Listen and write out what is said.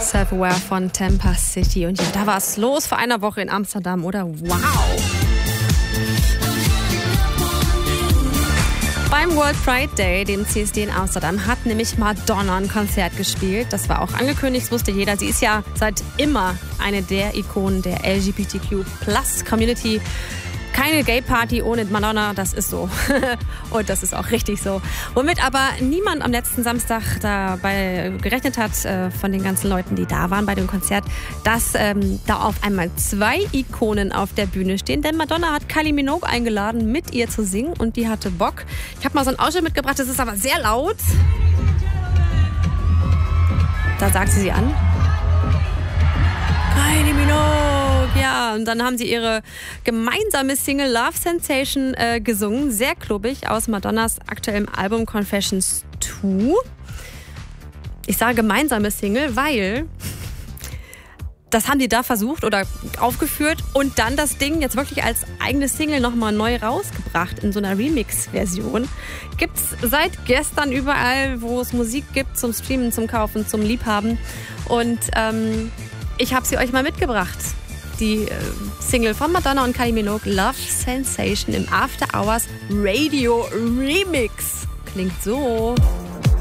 Self-Aware von Tampa City. Und ja, da war es los vor einer Woche in Amsterdam, oder? Wow! Beim World Pride Day, dem CSD in Amsterdam, hat nämlich Madonna ein Konzert gespielt. Das war auch angekündigt, das wusste jeder. Sie ist ja seit immer eine der Ikonen der LGBTQ+-Community. Keine Gay-Party ohne Madonna, das ist so. Und das ist auch richtig so. Womit aber niemand am letzten Samstag dabei gerechnet hat, von den ganzen Leuten, die da waren bei dem Konzert, dass da auf einmal 2 Ikonen auf der Bühne stehen. Denn Madonna hat Kylie Minogue eingeladen, mit ihr zu singen, und die hatte Bock. Ich habe mal so einen Ausschnitt mitgebracht, das ist aber sehr laut. Da sagt sie an. Kylie Minogue, ja. Und dann haben sie ihre gemeinsame Single Love Sensation gesungen. Sehr klubbig, aus Madonnas aktuellem Album Confessions 2. Ich sage gemeinsame Single, weil das haben die da versucht oder aufgeführt und dann das Ding jetzt wirklich als eigene Single nochmal neu rausgebracht in so einer Remix-Version. Gibt's seit gestern überall, wo es Musik gibt, zum Streamen, zum Kaufen, zum Liebhaben. Und ich habe sie euch mal mitgebracht. Die Single von Madonna und Kylie Minogue, Love Sensation im After Hours Radio Remix. Klingt so.